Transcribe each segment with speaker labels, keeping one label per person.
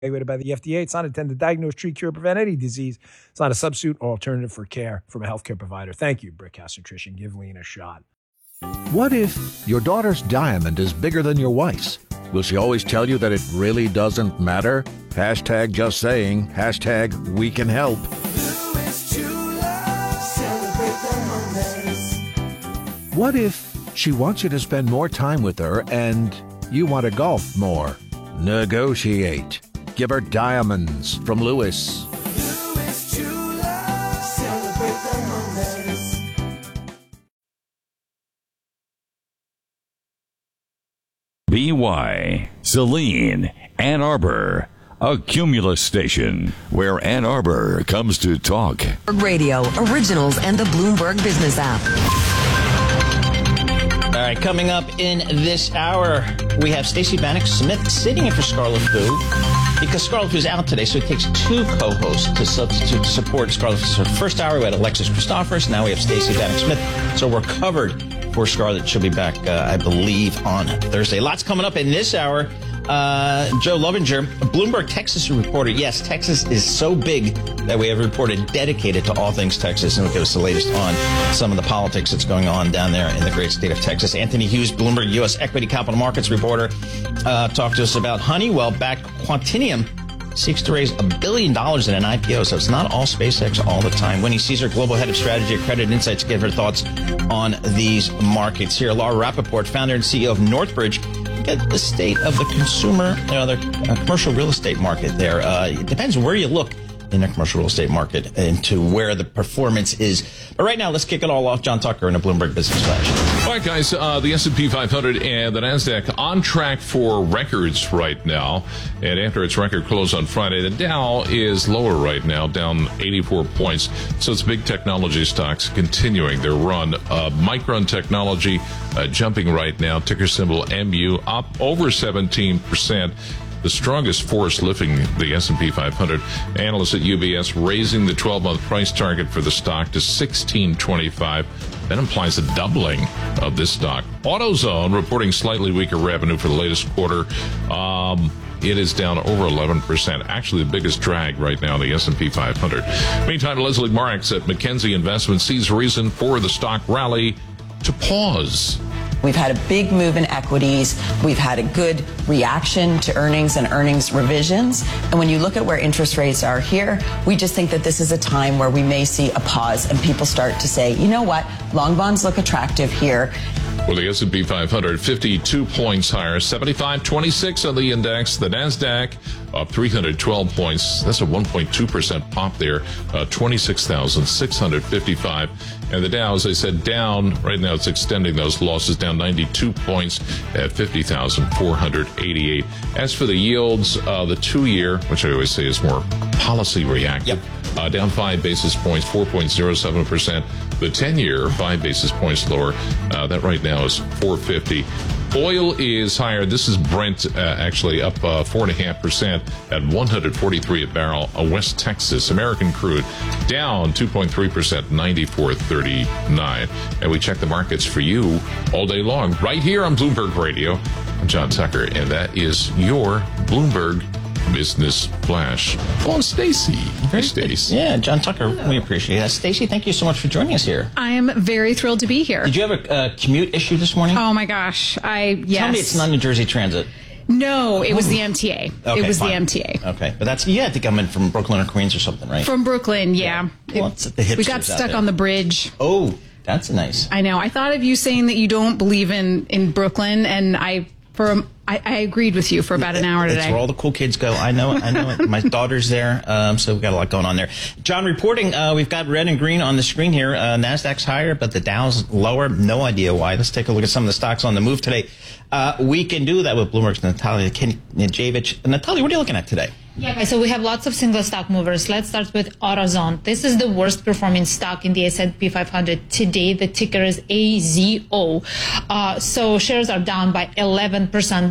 Speaker 1: Evaluated by the FDA. It's not intended to diagnose, treat, cure, prevent any disease. It's not a substitute or alternative for care from a healthcare provider. Thank you, Brickhouse Nutrition. Give lean a shot.
Speaker 2: What if your daughter's diamond is bigger than your wife's? Will she always tell you that it really doesn't matter? Hashtag just saying. Hashtag we can help. What if she wants you to spend more time with her and you want to golf more? Negotiate. Give her diamonds from Lewis.
Speaker 3: BY, Saline, Ann Arbor, a Cumulus station where Ann Arbor comes to talk.
Speaker 4: Radio, originals, and the Bloomberg Business app.
Speaker 5: All right, coming up in this hour, we have Stacey Bannock Smith sitting in for Scarlet Fu because Scarlet Fu is out today, so it takes two co-hosts to substitute to support Scarlet Fu. So first hour, we had Alexis Christophers. Now we have Stacey Bannock Smith. So we're covered for Scarlet. She'll be back, I believe, on Thursday. Lots coming up in this hour. Joe Lovinger, a Bloomberg Texas reporter. Yes, Texas is so big that we have a reporter dedicated to all things Texas, and will give us the latest on some of the politics that's going on down there in the great state of Texas. Anthony Hughes, Bloomberg U.S. Equity Capital Markets reporter, talked to us about Honeywell-backed Quantinium seeks to raise $1 billion in an IPO, so it's not all SpaceX all the time. Winnie Caesar, Global Head of Strategy at Credit Insights, gave her thoughts on these markets. Here, Laura Rappaport, founder and CEO of Northbridge, get the state of the consumer, the commercial real estate market there. It depends where you look in the commercial real estate market and to where the performance is. But right now, let's kick it all off. John Tucker in a Bloomberg Business Flash.
Speaker 6: All right, guys, the S&P 500 and the NASDAQ on track for records right now. And after its record close on Friday, the Dow is lower right now, down 84 points. So it's big technology stocks continuing their run. Micron Technology jumping right now, ticker symbol MU, up over 17%. The strongest force lifting the S&P 500. Analysts at UBS raising the 12-month price target for the stock to $16.25. That implies a doubling of this stock. AutoZone reporting slightly weaker revenue for the latest quarter. It is down over 11%. Actually, the biggest drag right now in the S&P 500. Meantime, Leslie Marks at McKenzie Investments sees reason for the stock rally to pause.
Speaker 7: We've had a big move in equities. We've had a good reaction to earnings and earnings revisions. And when you look at where interest rates are here, we just think that this is a time where we may see a pause and people start to say, you know what, long bonds look attractive here.
Speaker 6: Well, the S&P 500, 52 points higher, 75.26 on the index. The NASDAQ up 312 points. That's a 1.2% pop there, 26,655. And the Dow, as I said, down. Right now it's extending those losses, down 92 points at 50,488. As for the yields, the 2-year, which I always say is more policy reactive, down 5 basis points, 4.07%. The 10-year, 5 basis points lower. That right now is 450. Oil is higher. This is Brent, actually up 4.5% at 143 a barrel. West Texas American crude down 2.3%, 94.39. And we check the markets for you all day long right here on Bloomberg Radio. I'm John Tucker, and that is your Bloomberg Business Flash. Well, Stacey. Hey, Stacey.
Speaker 5: Yeah, John Tucker, we appreciate that. Stacey, thank you so much for joining us here.
Speaker 8: I am very thrilled to be here.
Speaker 5: Did you have a commute issue this morning?
Speaker 8: Oh, my gosh. Yes.
Speaker 5: Tell me it's not New Jersey Transit.
Speaker 8: No, it was the MTA.
Speaker 5: Okay,
Speaker 8: it was
Speaker 5: fine.
Speaker 8: the MTA.
Speaker 5: Okay, but you had to come in from Brooklyn or Queens or something, right?
Speaker 8: From Brooklyn, yeah.
Speaker 5: Well, it's the hipsters
Speaker 8: we got stuck on the bridge.
Speaker 5: Oh, that's nice.
Speaker 8: I know. I thought of you saying that you don't believe in Brooklyn, and I agreed with you for about an hour today.
Speaker 5: That's where all the cool kids go. I know it. My daughter's there, so we've got a lot going on there. John, reporting, we've got red and green on the screen here. NASDAQ's higher, but the Dow's lower. No idea why. Let's take a look at some of the stocks on the move today. We can do that with Bloomberg's Natalia Knijevic. Natalia, what are you looking at today?
Speaker 9: Yeah, guys, so we have lots of single stock movers. Let's start with AutoZone. This is the worst performing stock in the S&P 500 today. The ticker is AZO. So shares are down by 11%. This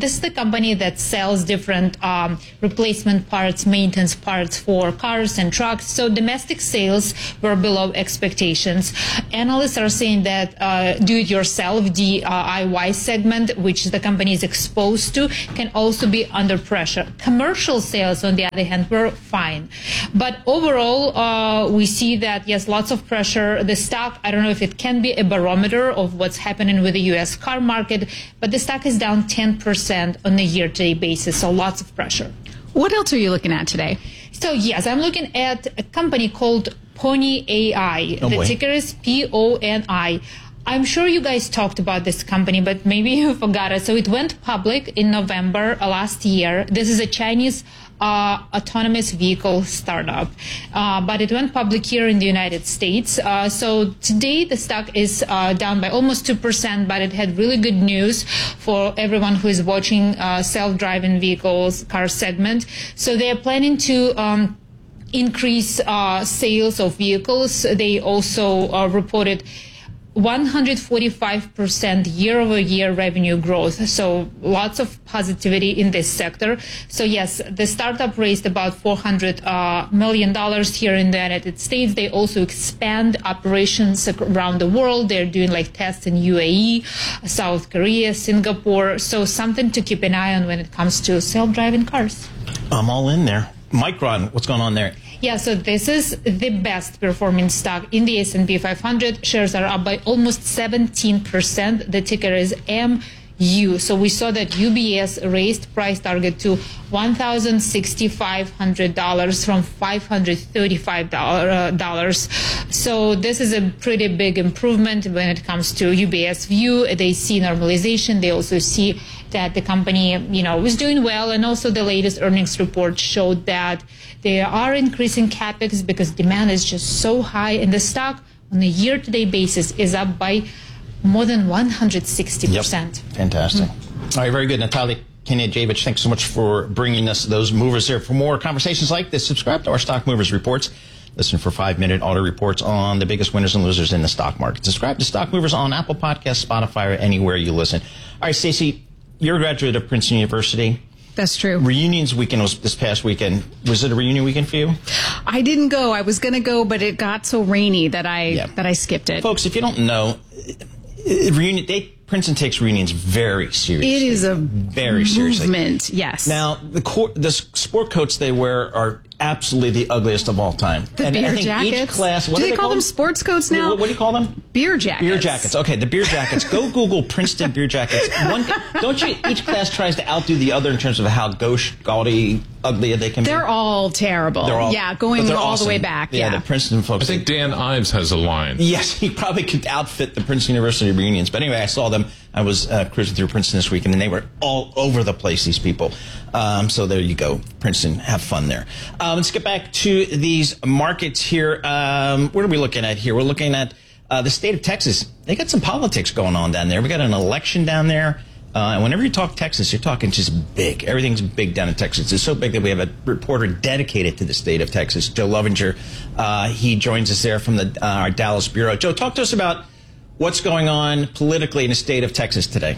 Speaker 9: this is the company that sells different replacement parts, maintenance parts for cars and trucks. So domestic sales were below expectations. Analysts are saying that do-it-yourself, DIY segment, which the company is exposed to, can also be under pressure. Commercial sales, on the other hand, were fine. But overall, we see that, yes, lots of pressure. The stock, I don't know if it can be a barometer of what's happening with the U.S. car market, but the stock is down 10% on a year-to-date basis, so lots of pressure.
Speaker 8: What else are you looking at today?
Speaker 9: So, yes, I'm looking at a company called Pony AI. The ticker is PONI. I'm sure you guys talked about this company, but maybe you forgot it. So it went public in November last year. This is a Chinese autonomous vehicle startup, but it went public here in the United States. So today the stock is down by almost 2%, but it had really good news for everyone who is watching self-driving vehicles car segment. So they are planning to increase sales of vehicles. They also reported 145% year-over-year revenue growth. So lots of positivity in this sector. So yes, the startup raised about $400 million here in the United States. They also expand operations around the world. They're doing like tests in UAE, South Korea, Singapore. So something to keep an eye on when it comes to self-driving cars.
Speaker 5: I'm all in there. Micron, what's going on there?
Speaker 9: Yeah, so this is the best performing stock in the S&P 500. Shares are up by almost 17%. The ticker is MU. So we saw that UBS raised price target to $1,600 from $535. So this is a pretty big improvement when it comes to UBS view. They see normalization. They also see that the company, was doing well. And also the latest earnings report showed that they are increasing capex because demand is just so high. And the stock on a year-to-date basis is up by more than 160%.
Speaker 5: Yep. Fantastic. All right, very good. Natalia Kenievich, thanks so much for bringing us those movers here. For more conversations like this, subscribe to our Stock Movers Reports. Listen for 5-minute auto reports on the biggest winners and losers in the stock market. Subscribe to Stock Movers on Apple Podcasts, Spotify, or anywhere you listen. All right, Stacey, you're a graduate of Princeton University.
Speaker 8: That's true.
Speaker 5: Reunions weekend was this past weekend. Was it a reunion weekend for you?
Speaker 8: I didn't go. I was going to go, but it got so rainy that I skipped it.
Speaker 5: Folks, if you don't know, Princeton takes reunions very seriously.
Speaker 8: It is a
Speaker 5: very seriously
Speaker 8: movement. Yes.
Speaker 5: Now the sport coats they wear are absolutely the ugliest of all time.
Speaker 8: The beer jackets.
Speaker 5: Each class,
Speaker 8: do they call them sports coats now?
Speaker 5: What do you call them?
Speaker 8: Beer jackets.
Speaker 5: Beer jackets. Okay, the beer jackets. Go Google Princeton beer jackets. Don't you? Each class tries to outdo the other in terms of how gaudy, ugly they can be.
Speaker 8: They're all terrible. Going all the way back.
Speaker 5: Yeah, the Princeton folks.
Speaker 6: I think Dan Ives has a line.
Speaker 5: Yes, he probably could outfit the Princeton University reunions. But anyway, I saw them. I was cruising through Princeton this week, and they were all over the place, these people. So there you go. Princeton, have fun there. Let's get back to these markets here. What are we looking at here? We're looking at the state of Texas. They got some politics going on down there. We got an election down there. And whenever you talk Texas, you're talking just big. Everything's big down in Texas. It's so big that we have a reporter dedicated to the state of Texas, Joe Lovinger. He joins us there from our Dallas bureau. Joe, talk to us about what's going on politically in the state of Texas today.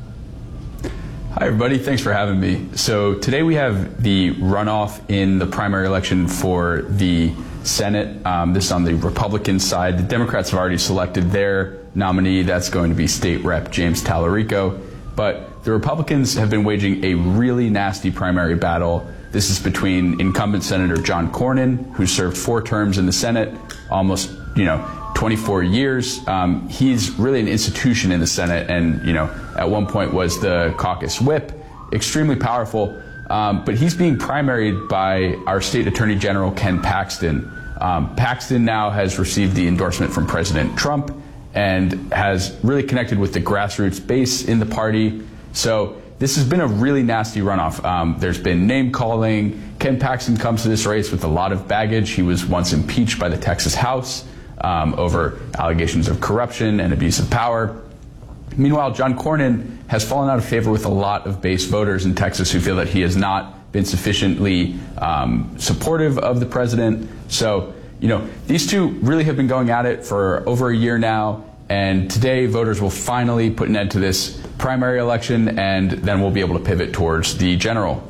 Speaker 10: Hi, everybody. Thanks for having me. So today we have the runoff in the primary election for the Senate. This is on the Republican side. The Democrats have already selected their nominee. That's going to be State Rep James Tallarico. But the Republicans have been waging a really nasty primary battle. This is between incumbent Senator John Cornyn, who served 4 terms in the Senate, almost, 24 years. He's really an institution in the Senate and, at one point was the caucus whip, extremely powerful. But he's being primaried by our state attorney general, Ken Paxton. Paxton now has received the endorsement from President Trump and has really connected with the grassroots base in the party. So this has been a really nasty runoff. There's been name calling. Ken Paxton comes to this race with a lot of baggage. He was once impeached by the Texas House over allegations of corruption and abuse of power. Meanwhile, John Cornyn has fallen out of favor with a lot of base voters in Texas who feel that he has not been sufficiently supportive of the president. So, these two really have been going at it for over a year now, And today, voters will finally put an end to this primary election, and then we'll be able to pivot towards the general.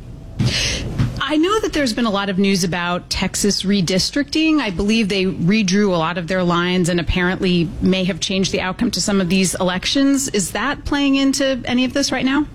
Speaker 8: I know that there's been a lot of news about Texas redistricting. I believe they redrew a lot of their lines and apparently may have changed the outcome to some of these elections. Is that playing into any of this right now?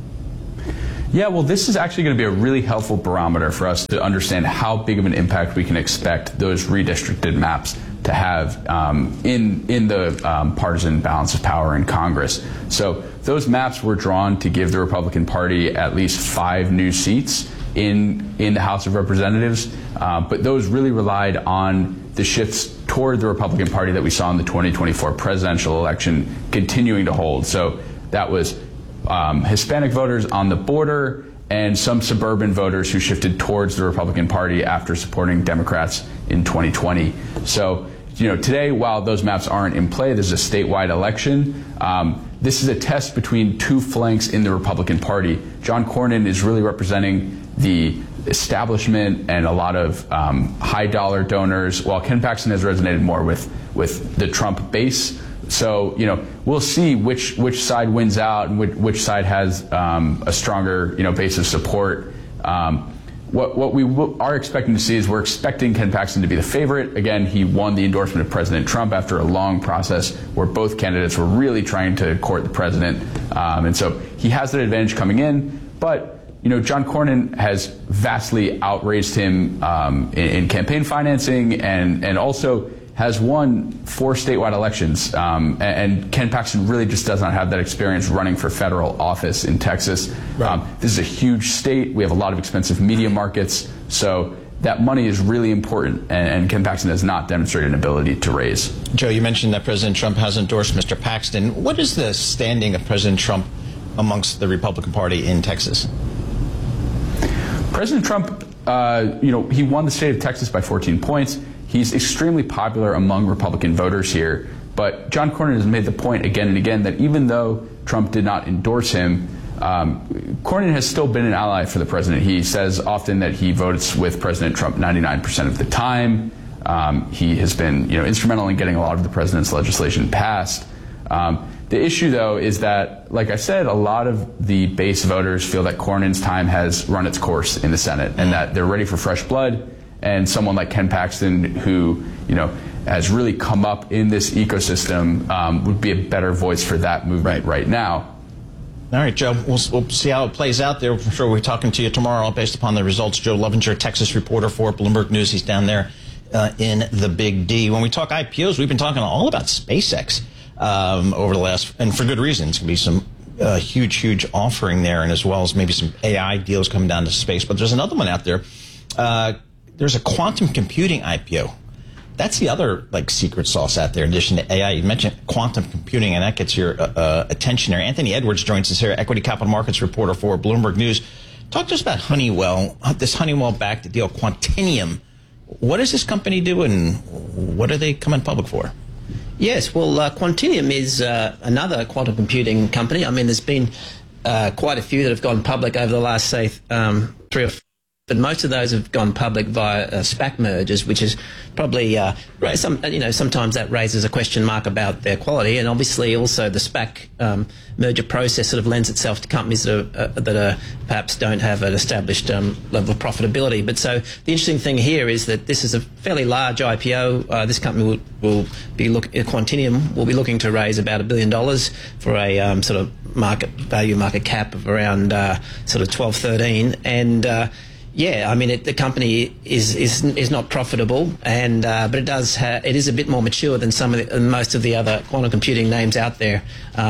Speaker 10: Yeah, well, this is actually going to be a really helpful barometer for us to understand how big of an impact we can expect those redistricted maps to have in the partisan balance of power in Congress. So those maps were drawn to give the Republican Party at least 5 new seats in the House of Representatives, but those really relied on the shifts toward the Republican Party that we saw in the 2024 presidential election continuing to hold. So that was Hispanic voters on the border and some suburban voters who shifted towards the Republican Party after supporting Democrats in 2020. So, today, while those maps aren't in play, there's a statewide election. This is a test between 2 flanks in the Republican Party. John Cornyn is really representing the establishment and a lot of high-dollar donors, while Ken Paxton has resonated more with the Trump base. So, we'll see which side wins out and which side has a stronger, base of support. What we are expecting to see is we're expecting Ken Paxton to be the favorite. Again, he won the endorsement of President Trump after a long process where both candidates were really trying to court the president. And so he has that advantage coming in. But, John Cornyn has vastly outraised him in campaign financing and also has won 4 statewide elections, and Ken Paxton really just does not have that experience running for federal office in Texas.
Speaker 5: Right.
Speaker 10: This is a huge state. We have a lot of expensive media markets, so that money is really important, and Ken Paxton has not demonstrated an ability to raise.
Speaker 5: Joe, you mentioned that President Trump has endorsed Mr. Paxton. What is the standing of President Trump amongst the Republican Party in Texas?
Speaker 10: President Trump, he won the state of Texas by 14 points. He's extremely popular among Republican voters here, but John Cornyn has made the point again and again that even though Trump did not endorse him, Cornyn has still been an ally for the president. He says often that he votes with President Trump 99% of the time. He has been, instrumental in getting a lot of the president's legislation passed. The issue, though, is that, like I said, a lot of the base voters feel that Cornyn's time has run its course in the Senate and that they're ready for fresh blood. And someone like Ken Paxton, who, has really come up in this ecosystem, would be a better voice for that movement right now.
Speaker 5: All right, Joe, we'll see how it plays out there. I'm sure we'll be talking to you tomorrow based upon the results. Joe Lovinger, Texas reporter for Bloomberg News. He's down there in the Big D. When we talk IPOs, we've been talking all about SpaceX over the last, and for good reason. It's going to be some huge offering there, and as well as maybe some AI deals coming down to space. But there's another one out there. There's a quantum computing IPO. That's the other secret sauce out there in addition to AI. You mentioned quantum computing, and that gets your attention there. Anthony Edwards joins us here, equity capital markets reporter for Bloomberg News. Talk to us about Honeywell, this Honeywell-backed deal, Quantinuum. What does this company do, and what are they coming public for?
Speaker 11: Yes, well, Quantinuum is another quantum computing company. I mean, there's been quite a few that have gone public over the last, say, 3 or 4. But most of those have gone public via SPAC mergers, which is probably sometimes that raises a question mark about their quality, and obviously also the SPAC merger process sort of lends itself to companies that perhaps don't have an established level of profitability. But so the interesting thing here is that this is a fairly large IPO. This company will be Quantinuum will be looking to raise about $1 billion for a sort of market cap of around sort of 12, 13, and yeah, I mean, the company is not profitable, and but it is a bit more mature than most of the other quantum computing names out there.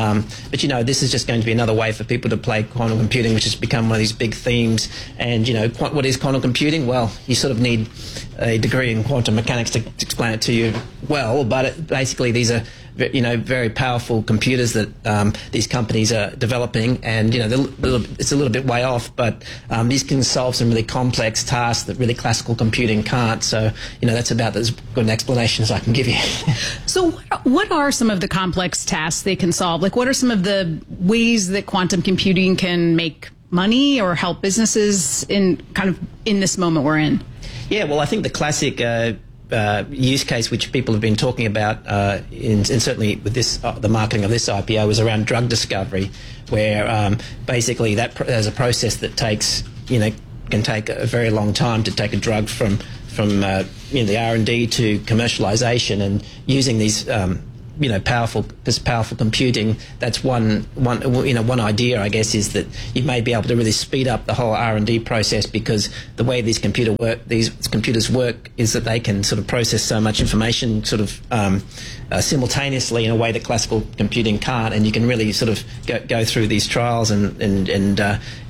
Speaker 11: But this is just going to be another way for people to play quantum computing, which has become one of these big themes. And what is quantum computing? Well, you sort of need a degree in quantum mechanics to explain it to you well. But basically, these are very powerful computers that these companies are developing, and it's a little bit way off, but these can solve some really complex tasks that really classical computing can't. So that's about as good an explanation as I can give you.
Speaker 8: So what are some of the complex tasks they can solve? What are some of the ways that quantum computing can make money or help businesses in this moment we're in?
Speaker 11: Yeah, well, I think the classic use case which people have been talking about, and certainly with this, the marketing of this IPO, is around drug discovery, where basically there's a process that can take a very long time to take a drug from the R&D to commercialization, and using these powerful computing. That's one idea, I guess, is that you may be able to really speed up the whole R&D process, because the way these computers work is that they can sort of process so much information simultaneously in a way that classical computing can't, and you can really sort of go through these trials and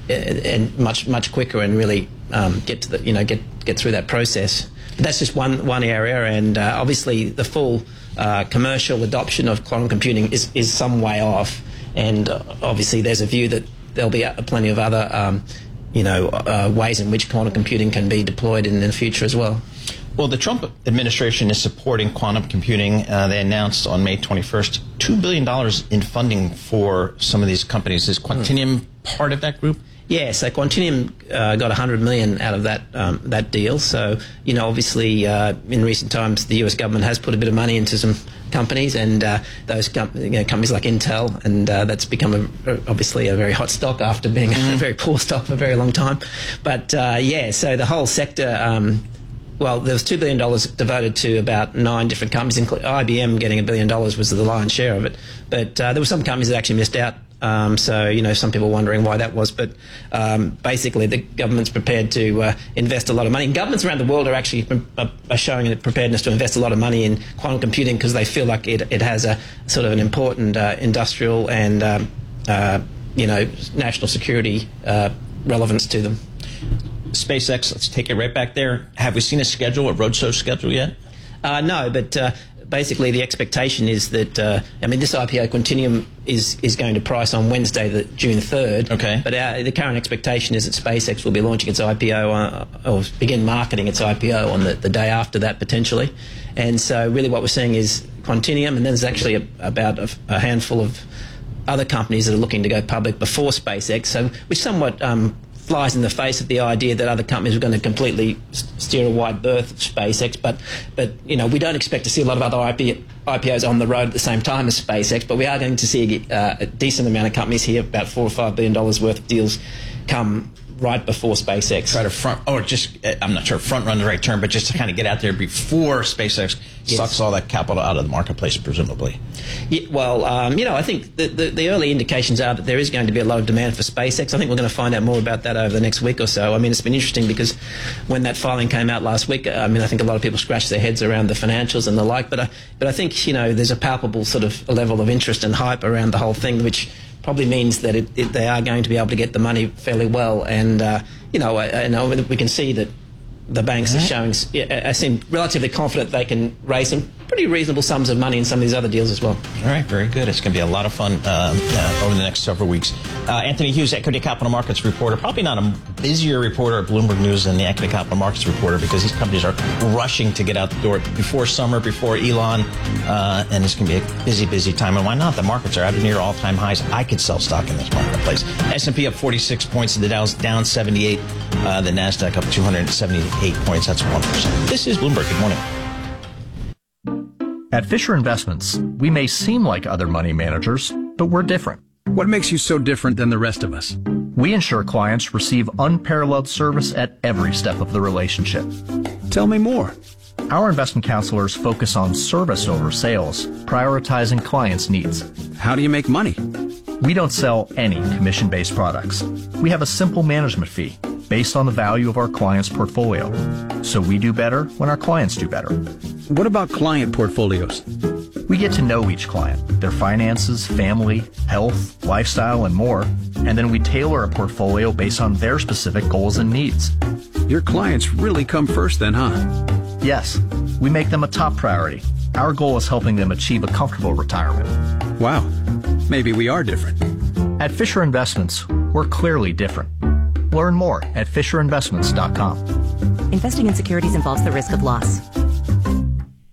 Speaker 11: much quicker, and really get through that process. But that's just one area, and obviously the full commercial adoption of quantum computing is some way off, and obviously there's a view that there'll be plenty of other ways in which quantum computing can be deployed in the future as well.
Speaker 5: Well, the Trump administration is supporting quantum computing. They announced on May 21st $2 billion in funding for some of these companies. Is Quantinuum part of that group?
Speaker 11: Yeah, so Quantinuum got $100 million out of that deal. So, obviously, in recent times, the US government has put a bit of money into some companies, and those companies like Intel, and that's become obviously a very hot stock after being a very poor stock for a very long time. But so the whole sector. Well, there was $2 billion devoted to about 9 different companies, including IBM getting $1 billion was the lion's share of it. But there were some companies that actually missed out. So, some people wondering why that was. But basically, the government's prepared to invest a lot of money. And governments around the world are actually showing a preparedness to invest a lot of money in quantum computing, because they feel like it has a sort of an important industrial and, national security relevance to them.
Speaker 5: SpaceX, let's take it right back there. Have we seen a roadshow schedule yet?
Speaker 11: No, but basically the expectation is that, this IPO Quantinuum is going to price on Wednesday, June 3rd.
Speaker 5: Okay.
Speaker 11: But the current expectation is that SpaceX will be launching its IPO or begin marketing its IPO on the day after that, potentially. And so really what we're seeing is Quantinuum, and then there's actually about a handful of other companies that are looking to go public before SpaceX, so which somewhat flies in the face of the idea that other companies are going to completely steer a wide berth of SpaceX, but we don't expect to see a lot of other IPOs on the road at the same time as SpaceX, but we are going to see a decent amount of companies here, about $4 or $5 billion worth of deals come right before SpaceX.
Speaker 5: Try to I'm not sure front run the right term, but just to kind of get out there before SpaceX sucks all that capital out of the marketplace, presumably.
Speaker 11: Yeah, well, I think the early indications are that there is going to be a lot of demand for SpaceX. I think we're going to find out more about that over the next week or so. It's been interesting because when that filing came out last week, I think a lot of people scratched their heads around the financials and the like, but I think, there's a palpable sort of level of interest and hype around the whole thing, which probably means that they are going to be able to get the money fairly well. And, we can see that the banks seem relatively confident they can raise some pretty reasonable sums of money in some of these other deals as well.
Speaker 5: All right, very good. It's going to be a lot of fun over the next several weeks. Anthony Hughes, Equity Capital Markets reporter. Probably not a busier reporter at Bloomberg News than the Equity Capital Markets reporter, because these companies are rushing to get out the door before summer, before Elon, and it's going to be a busy, busy time. And why not? The markets are at near all-time highs. I could sell stock in this marketplace. S&P up 46 points. The Dow's down 78. The NASDAQ up 278 points. That's 1%. This is Bloomberg. Good morning.
Speaker 12: At Fisher Investments, we may seem like other money managers, but we're different.
Speaker 13: What makes you so different than the rest of us?
Speaker 12: We ensure clients receive unparalleled service at every step of the relationship.
Speaker 13: Tell me more.
Speaker 12: Our investment counselors focus on service over sales, prioritizing clients' needs.
Speaker 13: How do you make money?
Speaker 12: We don't sell any commission-based products. We have a simple management fee based on the value of our client's portfolio. So we do better when our clients do better.
Speaker 13: What about client portfolios?
Speaker 12: We get to know each client, their finances, family, health, lifestyle, and more, and then we tailor a portfolio based on their specific goals and needs.
Speaker 13: Your clients really come first then, huh?
Speaker 12: Yes, we make them a top priority. Our goal is helping them achieve a comfortable retirement.
Speaker 13: Wow, maybe we are different.
Speaker 12: At Fisher Investments, we're clearly different. Learn more at FisherInvestments.com.
Speaker 4: Investing in securities involves the risk of loss.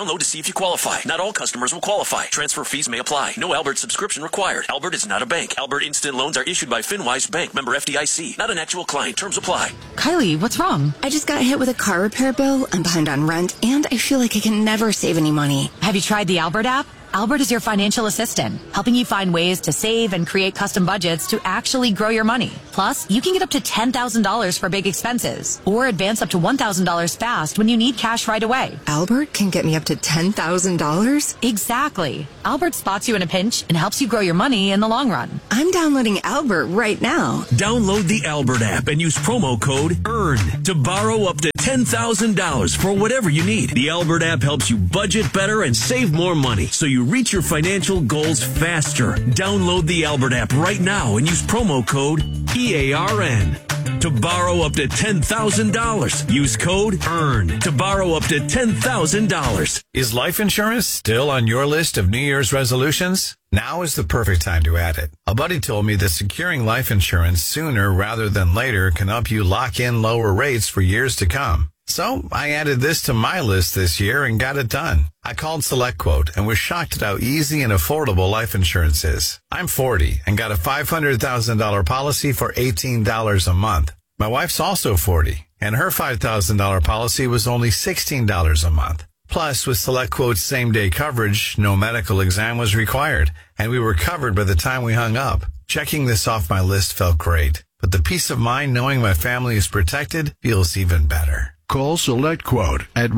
Speaker 14: Download to see if you qualify. Not all customers will qualify. Transfer fees may apply. No Albert subscription required. Albert is not a bank. Albert Instant Loans are issued by FinWise Bank, member FDIC. Not an actual client. Terms apply.
Speaker 15: Kylie, what's wrong? I just got hit with a car repair bill. I'm behind on rent, and I feel like I can never save any money.
Speaker 16: Have you tried the Albert app? Albert is your financial assistant, helping you find ways to save and create custom budgets to actually grow your money. Plus, you can get up to $10,000 for big expenses or advance up to $1,000 fast when you need cash right away.
Speaker 15: Albert can get me up to $10,000?
Speaker 16: Exactly. Albert spots you in a pinch and helps you grow your money in the long run.
Speaker 15: I'm downloading Albert right now.
Speaker 14: Download the Albert app and use promo code EARN to borrow up to $10,000 for whatever you need. The Albert app helps you budget better and save more money so you reach your financial goals faster. Download the Albert app right now and use promo code EARN to borrow up to $10,000. Use code EARN to borrow up to $10,000.
Speaker 2: Is life insurance still on your list of New Year's resolutions? Now is the perfect time to add it. A buddy told me that securing life insurance sooner rather than later can help you lock in lower rates for years to come. So I added this to my list this year and got it done. I called SelectQuote and was shocked at how easy and affordable life insurance is. I'm 40 and got a $500,000 policy for $18 a month. My wife's also 40 and her $5,000 policy was only $16 a month. Plus, with SelectQuote's same-day coverage, no medical exam was required, and we were covered by the time we hung up. Checking this off my list felt great, but the peace of mind knowing my family is protected feels even better.
Speaker 17: Call SelectQuote at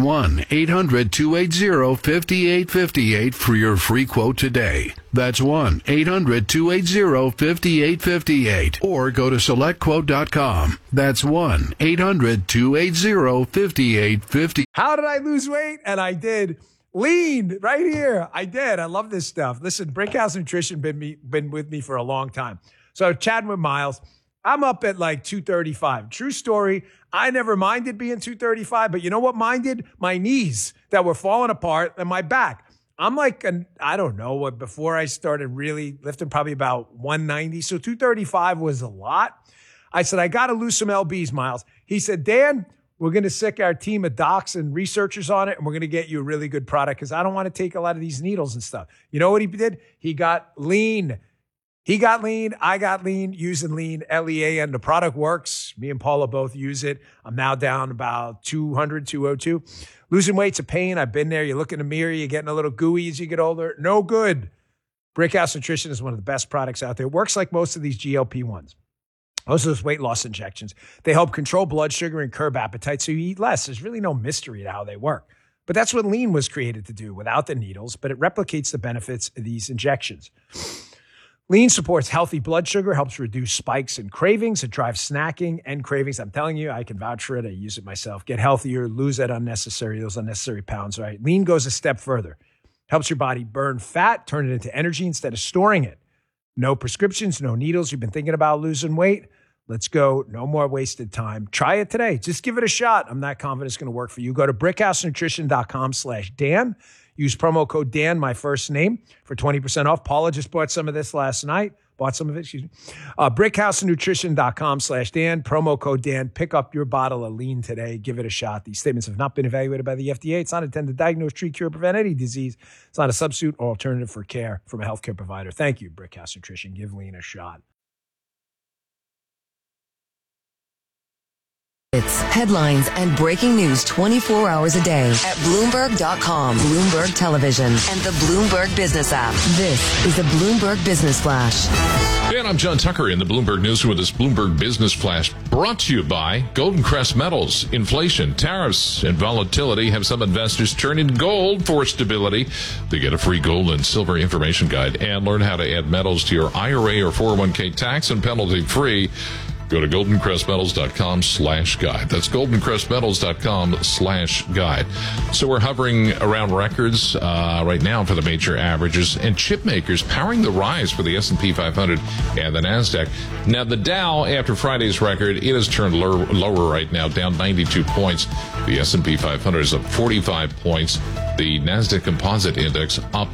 Speaker 17: 1-800-280-5858 for your free quote today. That's 1-800-280-5858. Or go to SelectQuote.com. That's 1-800-280-5858.
Speaker 1: How did I lose weight? And I did. Lean right here. I did. I love this stuff. Listen, Brickhouse Nutrition been with me for a long time. So chatting with Miles, I'm up at like 235. True story. I never minded being 235, but you know what minded? My knees that were falling apart and my back. I'm like, I don't know what, before I started really lifting, probably about 190. So 235 was a lot. I said, I got to lose some LBs, Miles. He said, Dan, we're going to sick our team of docs and researchers on it, and we're going to get you a really good product because I don't want to take a lot of these needles and stuff. You know what he did? He got lean. He got lean. I got lean using lean, LEAN. The product works. Me and Paula both use it. I'm now down about 200, 202. Losing weight's a pain. I've been there. You look in the mirror. You're getting a little gooey as you get older. No good. Brickhouse Nutrition is one of the best products out there. It works like most of these GLP-1s. Most of those weight loss injections. They help control blood sugar and curb appetite so you eat less. There's really no mystery to how they work. But that's what lean was created to do without the needles, but it replicates the benefits of these injections. Lean supports healthy blood sugar, helps reduce spikes and cravings. It drives snacking and cravings. I'm telling you, I can vouch for it. I use it myself. Get healthier, lose those unnecessary pounds, right? Lean goes a step further. Helps your body burn fat, turn it into energy instead of storing it. No prescriptions, no needles. You've been thinking about losing weight? Let's go. No more wasted time. Try it today. Just give it a shot. I'm not confident it's going to work for you. Go to brickhousenutrition.com/Dan. Use promo code Dan, my first name, for 20% off. Paula just bought some of this last night. brickhousenutrition.com/Dan. Promo code Dan. Pick up your bottle of lean today. Give it a shot. These statements have not been evaluated by the FDA. It's not intended to diagnose, treat, cure, prevent any disease. It's not a substitute or alternative for care from a healthcare provider. Thank you, Brickhouse Nutrition. Give lean a shot.
Speaker 4: It's headlines and breaking news 24 hours a day at Bloomberg.com, Bloomberg Television, and the Bloomberg Business app. This is the Bloomberg Business Flash.
Speaker 6: And I'm John Tucker in the Bloomberg Newsroom with this Bloomberg Business Flash, brought to you by Golden Crest Metals. Inflation, tariffs, and volatility have some investors turning to gold for stability. They get a free gold and silver information guide and learn how to add metals to your IRA or 401k tax and penalty free. Go to goldencrestmetals.com/guide. That's goldencrestmetals.com/guide. So we're hovering around records right now for the major averages, and chip makers powering the rise for the S&P 500 and the NASDAQ. Now, the Dow, after Friday's record, it has turned lower right now, down 92 points. The S&P 500 is up 45 points. The NASDAQ Composite Index up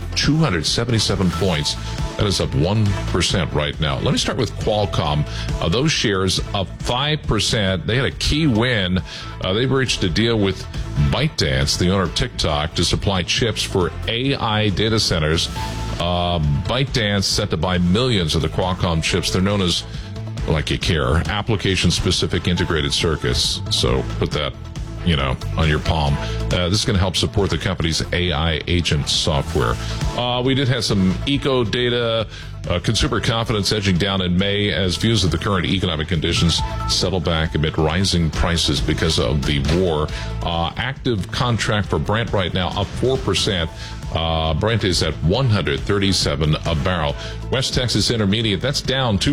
Speaker 6: 277 points. That is up 1% right now. Let me start with Qualcomm. Those shares shares up 5%. They had a key win. They've reached a deal with ByteDance, the owner of TikTok, to supply chips for AI data centers. ByteDance set to buy millions of the Qualcomm chips. They're known as, like you care, application-specific integrated circuits. So put that, on your palm. This is going to help support the company's AI agent software. We did have some eco data, consumer confidence edging down in May as views of the current economic conditions settle back amid rising prices because of the war. Active contract for Brent right now up 4%. Brent is at $137 a barrel. West Texas Intermediate, that's down 2%,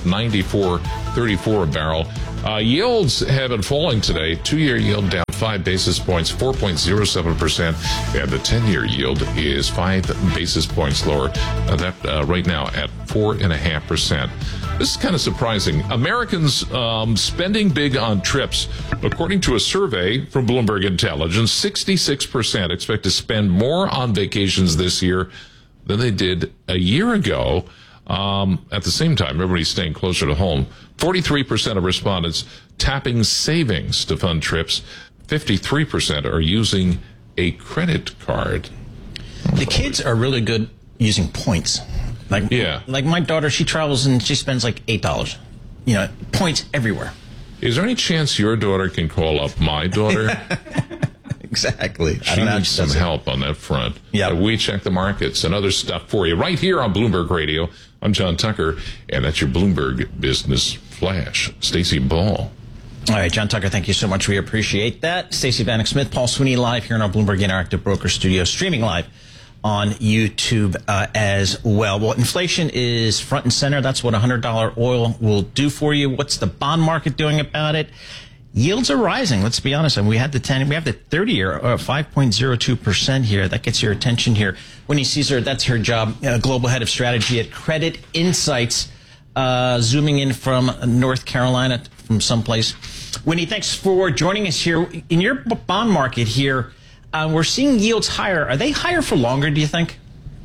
Speaker 6: $94.34 a barrel. Yields have been falling today. 2-year yield down 5 basis points, 4.07%, and the 10-year yield is 5 basis points lower. Right now at 4.5%. This is kind of surprising. Americans spending big on trips. According to a survey from Bloomberg Intelligence, 66% expect to spend more on vacations this year than they did a year ago. At the same time, everybody's staying closer to home. 43% of respondents tapping savings to fund trips. 53% are using a credit card.
Speaker 5: The kids are really good using points. Like my daughter, she travels and she spends like $8. Points everywhere.
Speaker 6: Is there any chance your daughter can call up my daughter?
Speaker 5: Exactly.
Speaker 6: She needs some help on that front.
Speaker 5: Yeah.
Speaker 6: We check the markets and other stuff for you right here on Bloomberg Radio. I'm John Tucker, and that's your Bloomberg Business Flash. Stacey Ball.
Speaker 5: All right, John Tucker, thank you so much. We appreciate that. Stacey Vanek Smith, Paul Sweeney live here in our Bloomberg Interactive Broker Studio, streaming live on YouTube as well. Well, inflation is front and center. That's what $100 oil will do for you. What's the bond market doing about it? Yields are rising. Let's be honest. And we have the 30-year, 5.02% here. That gets your attention here. Winnie Caesar, that's her job, global head of strategy at Credit Insights, zooming in from North Carolina, from someplace. Winnie, thanks for joining us here. In your bond market here, we're seeing yields higher. Are they higher for longer, do you think?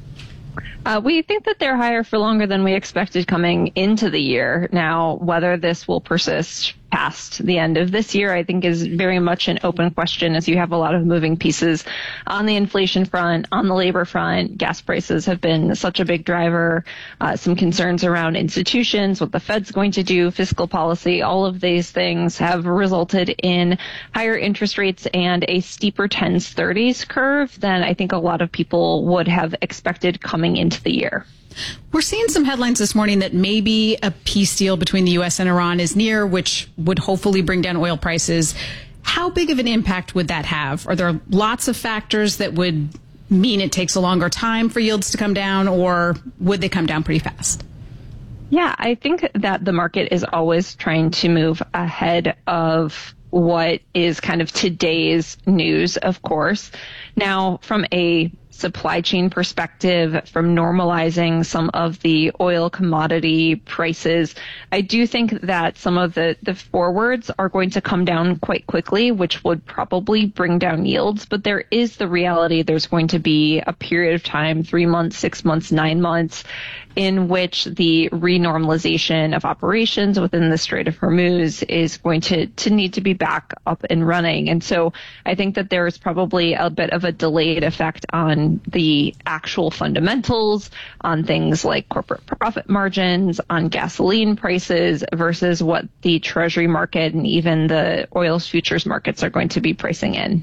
Speaker 18: We think that they're higher for longer than we expected coming into the year. Now, whether this will persist past the end of this year, I think is very much an open question, as you have a lot of moving pieces on the inflation front, on the labor front. Gas prices have been such a big driver, some concerns around institutions, what the Fed's going to do, fiscal policy. All of these things have resulted in higher interest rates and a steeper 10s 30s curve than I think a lot of people would have expected coming into the year.
Speaker 8: We're seeing some headlines this morning that maybe a peace deal between the U.S. and Iran is near, which would hopefully bring down oil prices. How big of an impact would that have? Are there lots of factors that would mean it takes a longer time for yields to come down, or would they come down pretty fast?
Speaker 18: Yeah, I think that the market is always trying to move ahead of what is kind of today's news, of course. Now, from a supply chain perspective, from normalizing some of the oil commodity prices, I do think that some of the forwards are going to come down quite quickly, which would probably bring down yields. But there is the reality there's going to be a period of time, 3 months, 6 months, 9 months, in which the renormalization of operations within the Strait of Hormuz is going to need to be back up and running. And so I think that there is probably a bit of a delayed effect on the actual fundamentals, on things like corporate profit margins, on gasoline prices versus what the Treasury market and even the oil futures markets are going to be pricing in.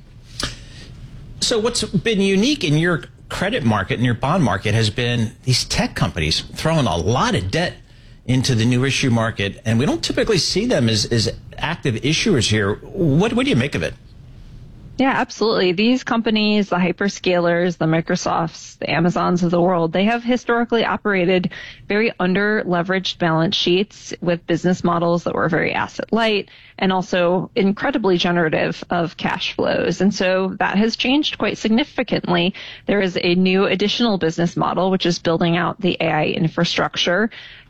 Speaker 5: So what's been unique in your credit market and your bond market has been these tech companies throwing a lot of debt into the new issue market, and we don't typically see them as active issuers here. What do you make of it?
Speaker 18: Yeah, absolutely. These companies, the hyperscalers, the Microsofts, the Amazons of the world, they have historically operated very under-leveraged balance sheets with business models that were very asset light and also incredibly generative of cash flows. And so that has changed quite significantly. There is a new additional business model, which is building out the AI infrastructure.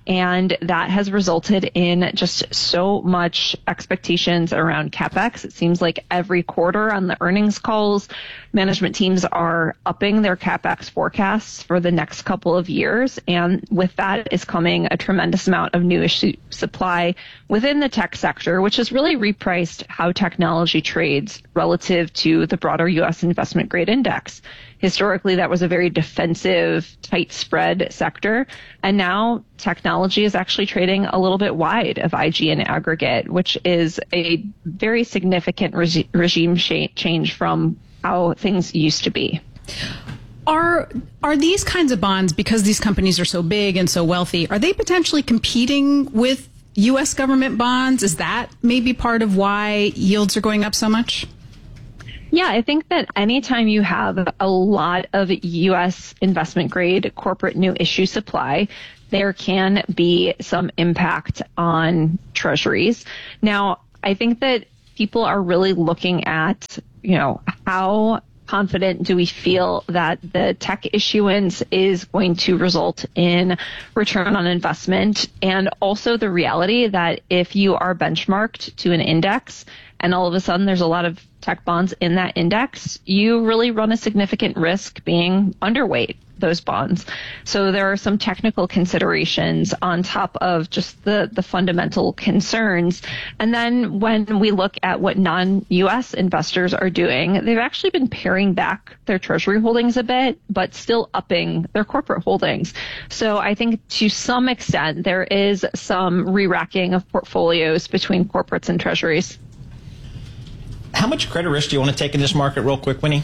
Speaker 18: And that has resulted in just so much expectations around CapEx. It seems like every quarter on the earnings calls, management teams are upping their CapEx forecasts for the next couple of years. And with that is coming a tremendous amount of new issue supply within the tech sector, which has really repriced how technology trades relative to the broader U.S. investment grade index. Historically, that was a very defensive, tight spread sector. And now technology is actually trading a little bit wide of IG in aggregate, which is a very significant regime change from how things used to be.
Speaker 8: Are these kinds of bonds, because these companies are so big and so wealthy, are they potentially competing with U.S. government bonds? Is that maybe part of why yields are going up so much?
Speaker 18: Yeah, I think that anytime you have a lot of U.S. investment grade corporate new issue supply, there can be some impact on treasuries. Now, I think that people are really looking at, how confident do we feel that the tech issuance is going to result in return on investment, and also the reality that if you are benchmarked to an index and all of a sudden there's a lot of tech bonds in that index, you really run a significant risk being underweight those bonds. So there are some technical considerations on top of just the fundamental concerns. And then when we look at what non-U.S. investors are doing, they've actually been paring back their treasury holdings a bit, but still upping their corporate holdings. So I think to some extent there is some re-racking of portfolios between corporates and treasuries.
Speaker 5: How much credit risk do you want to take in this market real quick, Winnie?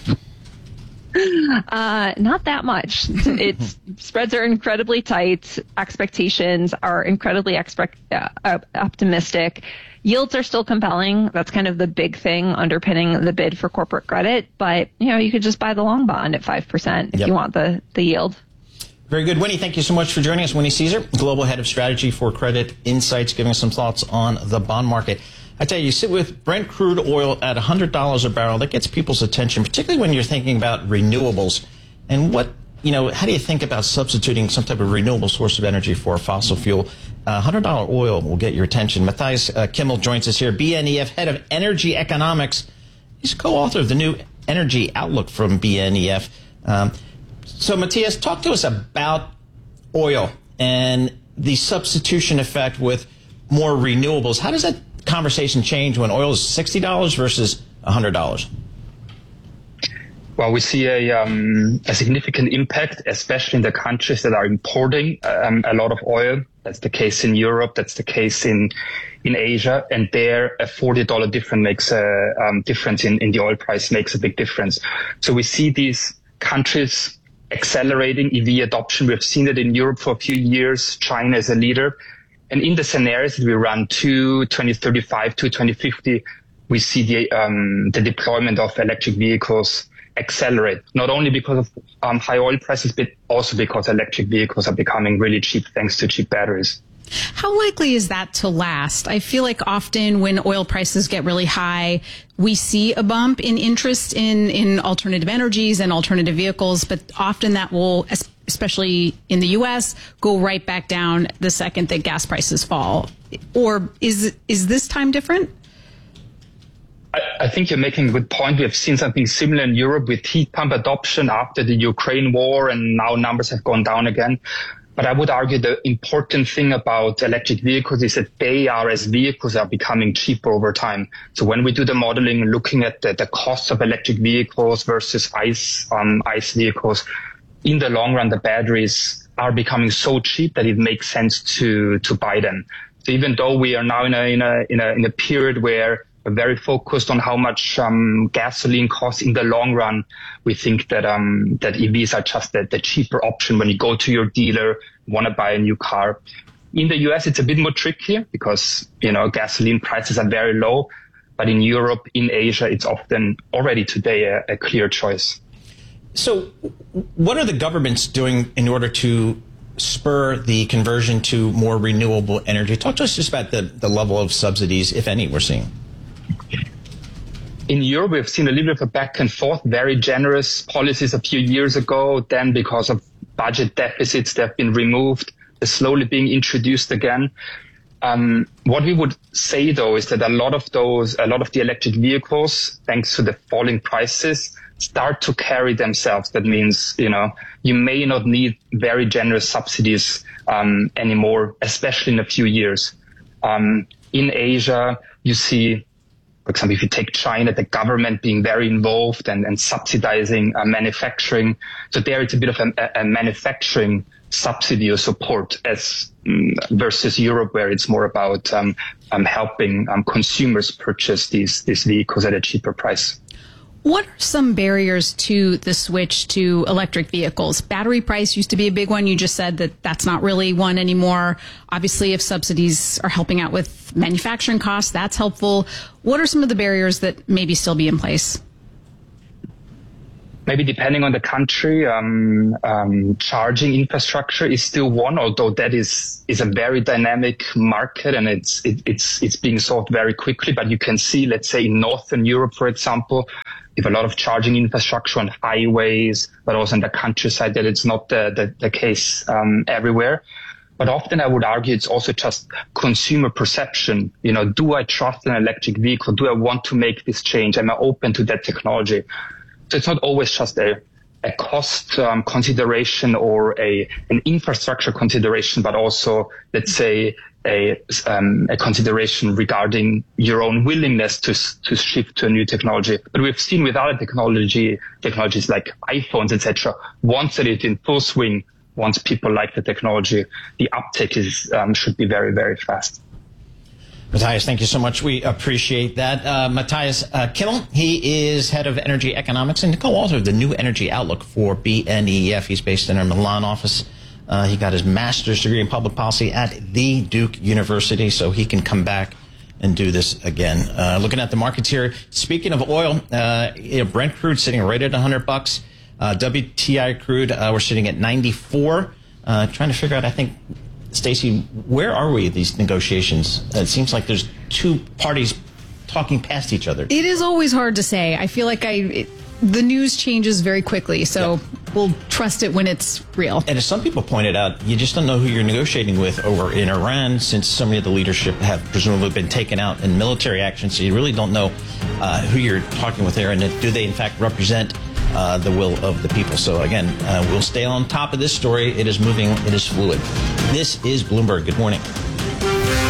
Speaker 18: Not that much. Spreads are incredibly tight. Expectations are incredibly optimistic. Yields are still compelling. That's kind of the big thing underpinning the bid for corporate credit. But, you could just buy the long bond at 5% if you want the yield.
Speaker 5: Very good. Winnie, thank you so much for joining us. Winnie Caesar, Global Head of Strategy for Credit Insights, giving us some thoughts on the bond market. I tell you sit with Brent crude oil at $100 a barrel. That gets people's attention, particularly when you're thinking about renewables. And how do you think about substituting some type of renewable source of energy for fossil fuel? $100 oil will get your attention. Matthias Kimmel joins us here, BNEF, Head of Energy Economics. He's co-author of the new Energy Outlook from BNEF. So, Matthias, talk to us about oil and the substitution effect with more renewables. How does that conversation change when oil is $60 versus $100?
Speaker 19: Well, we see a significant impact, especially in the countries that are importing a lot of oil. That's the case in Europe. That's the case in Asia. And there, a $40 difference makes a difference in the oil price, makes a big difference. So we see these countries accelerating EV adoption. We've seen it in Europe for a few years. China is a leader. And in the scenarios that we run to 2035 to 2050, we see the deployment of electric vehicles accelerate, not only because of high oil prices, but also because electric vehicles are becoming really cheap thanks to cheap batteries.
Speaker 8: How likely is that to last? I feel like often when oil prices get really high, we see a bump in interest in alternative energies and alternative vehicles, but often that will, especially in the U.S., go right back down the second that gas prices fall. Or is this time different?
Speaker 19: I think you're making a good point. We have seen something similar in Europe with heat pump adoption after the Ukraine war, and now numbers have gone down again. But I would argue the important thing about electric vehicles is that they are, as vehicles, are becoming cheaper over time. So when we do the modeling, looking at the cost of electric vehicles versus ICE vehicles, in the long run, the batteries are becoming so cheap that it makes sense to buy them. So even though we are now in a period where we're very focused on how much gasoline costs in the long run, we think that EVs are just the cheaper option when you go to your dealer, want to buy a new car. In the US, it's a bit more trickier because, gasoline prices are very low. But in Europe, in Asia, it's often already today a clear choice.
Speaker 5: So what are the governments doing in order to spur the conversion to more renewable energy? Talk to us just about the level of subsidies, if any, we're seeing.
Speaker 19: In Europe, we've seen a little bit of a back and forth, very generous policies a few years ago. Then because of budget deficits, they've been removed. slowly being introduced again. What we would say, though, is that a lot of the electric vehicles, thanks to the falling prices, start to carry themselves. That means, you may not need very generous subsidies anymore, especially in a few years. In Asia, you see, for example, if you take China, the government being very involved and subsidizing manufacturing. So there it's a bit of a manufacturing subsidy or support versus Europe, where it's more about helping consumers purchase these vehicles at a cheaper price.
Speaker 8: What are some barriers to the switch to electric vehicles? Battery price used to be a big one. You just said that that's not really one anymore. Obviously, if subsidies are helping out with manufacturing costs, that's helpful. What are some of the barriers that maybe still be in place?
Speaker 19: Maybe depending on the country, charging infrastructure is still one, although that is a very dynamic market and it's being solved very quickly. But you can see, let's say in Northern Europe, for example, we have a lot of charging infrastructure on highways, but also in the countryside, that it's not the case everywhere. But often I would argue it's also just consumer perception. Do I trust an electric vehicle? Do I want to make this change? Am I open to that technology? So it's not always just a cost consideration or an infrastructure consideration, but also, let's say, a consideration regarding your own willingness to shift to a new technology. But we've seen with other technologies like iPhones, etc., once it is in full swing, once people like the technology, the uptake should be very, very fast.
Speaker 5: Matthias, thank you so much. We appreciate that. Matthias Kimmel, he is head of energy economics and co-author of the New Energy Outlook for BNEF. He's based in our Milan office. He got his master's degree in public policy at the Duke University, so he can come and do this again. Looking at the markets here, speaking of oil, Brent crude sitting right at $100. WTI crude, we're sitting at 94. Trying to figure out, I think, Stacey, where are we at these negotiations? It seems like there's two parties talking past each other.
Speaker 8: It is always hard to say. I feel like the news changes very quickly, so we'll trust it when it's real.
Speaker 5: And as some people pointed out, you just don't know who you're negotiating with over in Iran, since so many of the leadership have presumably been taken out in military action, so you really don't know who you're talking with there, and do they in fact represent the will of the people. So again, we'll stay on top of this story. It is moving. It is fluid. This is Bloomberg. Good morning.